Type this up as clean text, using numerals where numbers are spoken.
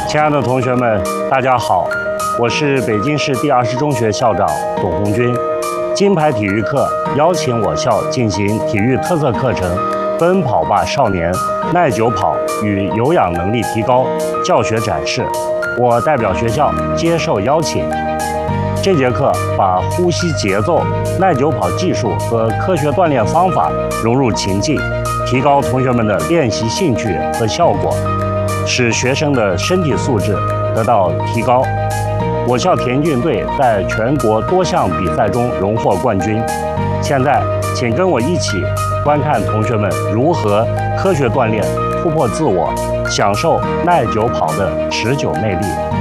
亲爱的同学们，大家好，我是北京市第20中学校长董红军。金牌体育课邀请我校进行体育特色课程“奔跑吧少年”耐久跑与有氧能力提高教学展示。我代表学校接受邀请。这节课把呼吸节奏、耐久跑技术和科学锻炼方法融入情境，提高同学们的练习兴趣和效果，使学生的身体素质得到提高。我校田径队在全国多项比赛中荣获冠军。现在，请跟我一起观看同学们如何科学锻炼、突破自我，享受耐久跑的持久魅力。